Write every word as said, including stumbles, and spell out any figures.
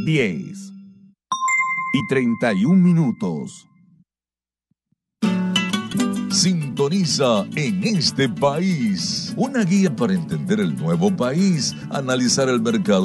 diez y treinta y un minutos. Sintoniza En Este País, una guía para entender el nuevo país, analizar el mercado